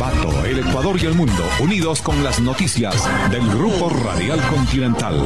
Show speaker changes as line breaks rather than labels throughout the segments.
Ambato, el Ecuador y el mundo, unidos con las noticias del Grupo Radial Continental.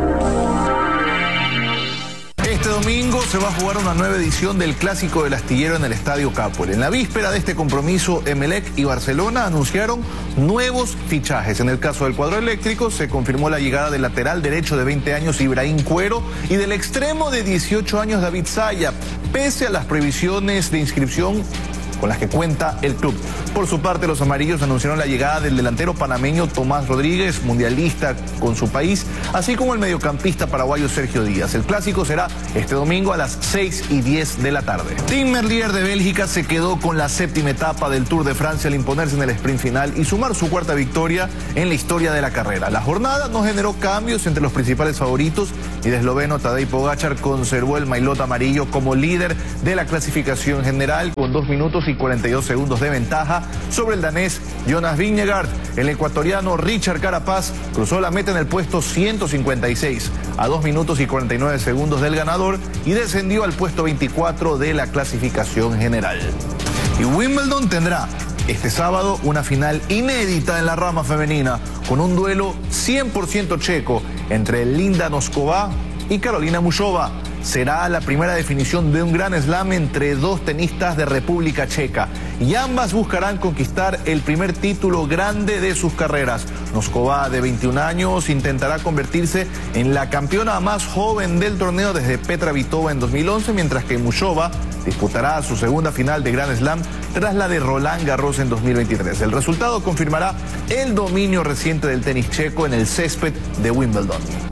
Este domingo se va a jugar una nueva edición del Clásico del Astillero en el Estadio Capol. En la víspera de este compromiso, Emelec y Barcelona anunciaron nuevos fichajes. En el caso del cuadro eléctrico, se confirmó la llegada del lateral derecho de 20 años Ibrahim Cuero y del extremo de 18 años David Saya, pese a las prohibiciones de inscripción con las que cuenta el club. Por su parte, los amarillos anunciaron la llegada del delantero panameño Tomás Rodríguez, mundialista con su país, así como el mediocampista paraguayo Sergio Díaz. El clásico será este domingo a las 6:10 de la tarde. Tim Merlier de Bélgica se quedó con la séptima etapa del Tour de Francia al imponerse en el sprint final y sumar su cuarta victoria en la historia de la carrera. La jornada no generó cambios entre los principales favoritos y el esloveno Tadej Pogačar conservó el maillot amarillo como líder de la clasificación general con 2 minutos y 42 segundos de ventaja sobre el danés Jonas Vingegaard. El ecuatoriano Richard Carapaz cruzó la meta en el puesto 156 a 2 minutos y 49 segundos del ganador y descendió al puesto 24 de la clasificación general. Y Wimbledon tendrá este sábado una final inédita en la rama femenina con un duelo 100% checo entre Linda Noskova y Karolina Muchova. Será la primera definición de un gran slam entre dos tenistas de República Checa y ambas buscarán conquistar el primer título grande de sus carreras. Noskova, de 21 años, intentará convertirse en la campeona más joven del torneo desde Petra Vitova en 2011, mientras que Muchova disputará su segunda final de Grand Slam tras la de Roland Garros en 2023. El resultado confirmará el dominio reciente del tenis checo en el césped de Wimbledon.